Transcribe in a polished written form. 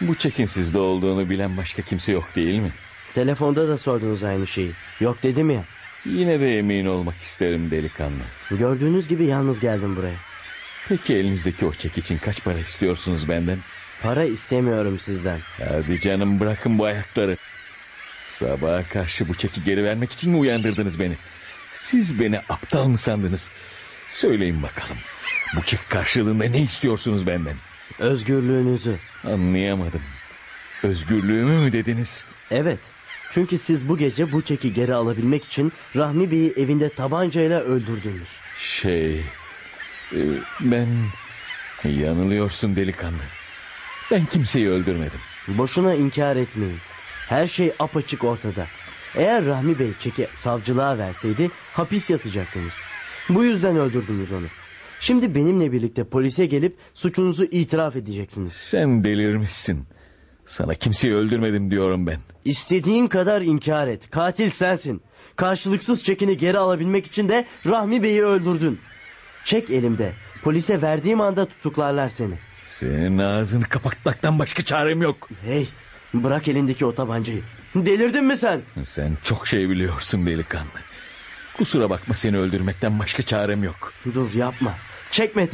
Bu çekin sizde olduğunu bilen başka kimse yok değil mi? Telefonda da sordunuz aynı şeyi. Yok dedim ya. Yine de emin olmak isterim delikanlı. Gördüğünüz gibi yalnız geldim buraya. Peki elinizdeki o çek için kaç para istiyorsunuz benden? Para istemiyorum sizden. Hadi canım, bırakın bu ayakları. Sabaha karşı bu çeki geri vermek için mi uyandırdınız beni? Siz beni aptal mı sandınız? Söyleyin bakalım. Bu çek karşılığında ne istiyorsunuz benden? Özgürlüğünüzü. Anlayamadım. Özgürlüğümü mü dediniz? Evet. Çünkü siz bu gece bu çeki geri alabilmek için Rahmi Bey'i evinde tabancayla öldürdünüz. Ben... Yanılıyorsun delikanlı. Ben kimseyi öldürmedim. Boşuna inkar etmeyin. Her şey apaçık ortada. Eğer Rahmi Bey çeki savcılığa verseydi hapis yatacaktınız. Bu yüzden öldürdünüz onu. Şimdi benimle birlikte polise gelip suçunuzu itiraf edeceksiniz. Sen delirmişsin. Sana kimseyi öldürmedim diyorum ben. İstediğin kadar inkar et. Katil sensin. Karşılıksız çekini geri alabilmek için de Rahmi Bey'i öldürdün. Çek elimde. Polise verdiğim anda tutuklarlar seni. Senin ağzını kapatmaktan başka çarem yok. Hey, bırak elindeki o tabancayı. Delirdin mi sen? Sen çok şey biliyorsun delikanlı. Kusura bakma, seni öldürmekten başka çarem yok. Dur, yapma. Çekme